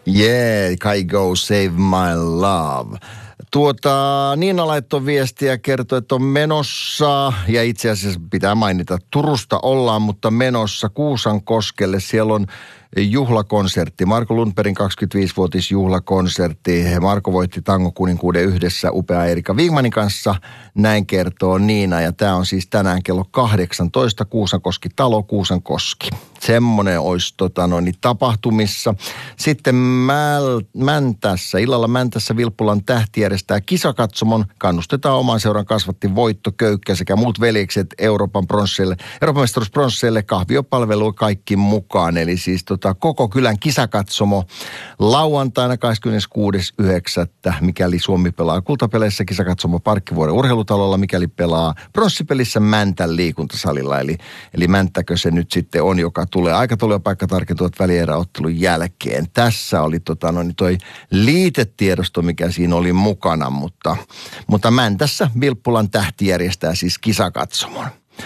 Yeah, Kygo Save My Love. Niina laittoi viestiä ja kertoi, että on menossa, ja itse asiassa pitää mainita, Turusta ollaan, mutta menossa Kuusankoskelle. Siellä on juhlakonsertti, Marko Lundbergin 25-vuotisjuhlakonsertti. Marko voitti tangokuninkuuden yhdessä upea Erika Wigmanin kanssa, näin kertoo Niina. Ja tämä on siis tänään kello 18, Kuusankoski talo, Kuusankoski. Semmoinen olisi tapahtumissa. Sitten illalla Mäntässä Vilppulan Tähti järjestää kisakatsomon. Kannustetaan oman seuran kasvatti Voitto Köykkä sekä muut veljekset Euroopan mestaruuspronsseille, kahviopalvelu kaikki mukaan. Eli siis koko kylän kisakatsomo lauantaina 26.9. mikäli Suomi pelaa kultapeleissä, kisakatsomo Parkkivuoren urheilutalolla, mikäli pelaa pronssipelissä Mäntän liikuntasalilla. Eli Mänttäkö se nyt sitten on, joka tulee. Aikataulu ja paikka tarkentuvat välieräottelun jälkeen. Tässä oli toi liitetiedosto, mikä siinä oli mukana, mutta Mäntässä Vilppulan Tähti järjestää siis kisakatsomon.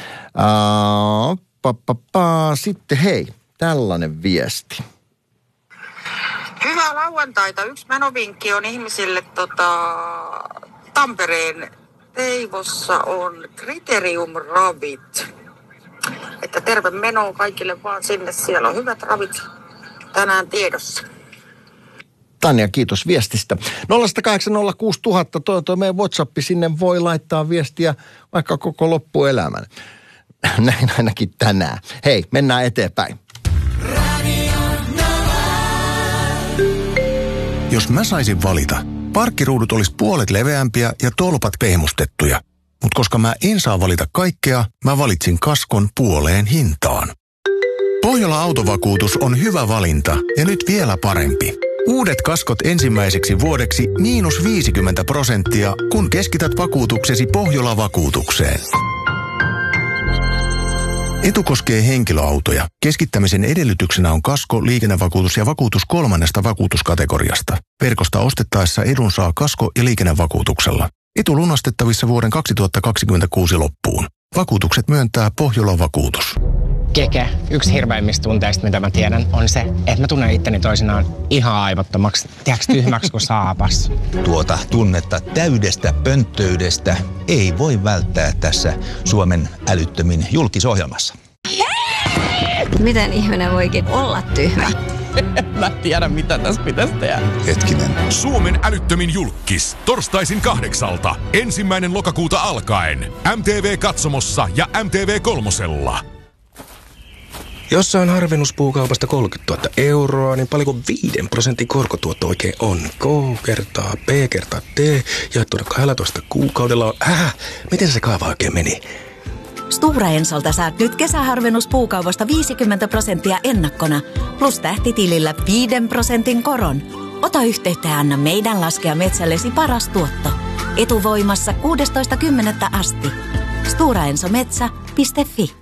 Sitten hei, tällainen viesti. Hyvää lauantaita. Yksi menovinkki on ihmisille Tampereen Teivossa on Kriterium-ravit. Että terve meno kaikille vaan sinne. Siellä on hyvät ravit tänään tiedossa. Tanja, kiitos viestistä. 0806000, meidän WhatsApp, sinne voi laittaa viestiä vaikka koko loppuelämän. Näin ainakin tänään. Hei, mennään eteenpäin. Jos mä saisin valita, parkkiruudut olisi puolet leveämpiä ja tolpat pehmustettuja. Mutta koska mä en saa valita kaikkea, mä valitsin kaskon puoleen hintaan. Pohjola-autovakuutus on hyvä valinta ja nyt vielä parempi. Uudet kaskot ensimmäiseksi vuodeksi -50%, kun keskität vakuutuksesi Pohjola-vakuutukseen. Etu koskee henkilöautoja. Keskittämisen edellytyksenä on kasko, liikennevakuutus ja vakuutus 3. vakuutuskategoriasta. Verkosta ostettaessa edun saa kasko- ja liikennevakuutuksella. Etu lunastettavissa vuoden 2026 loppuun. Vakuutukset myöntää Pohjola-vakuutus. Keke, yksi hirveimmistä tunteista, mitä mä tiedän, on se, että mä tunnen itteni toisinaan ihan aivottomaksi, tiedätkö, tyhmäksi kuin saapas. Tuota tunnetta täydestä pönttöydestä ei voi välttää tässä Suomen älyttömin julkisohjelmassa. Miten ihminen voikin olla tyhmä? Mä tiedä, mitä tässä pitäisi tehdä. Hetkinen. Suomen älyttömin julkkis. Torstaisin 8. 1. lokakuuta alkaen. MTV-katsomossa ja MTV3. Jos saan harvennuspuukaupasta 30 000 euroa, niin paljonko 5% korkotuotto oikein on? K kertaa B kertaa T jaettuna 12 kuukaudella. Miten se kaava oikein meni? Stora Ensolta saat nyt kesäharvennuspuukaupasta 50% ennakkona, plus tähtitilillä 5% koron. Ota yhteyttä ja anna meidän laskea metsällesi paras tuotto. Etuvoimassa 16.10. asti. storaensometsä.fi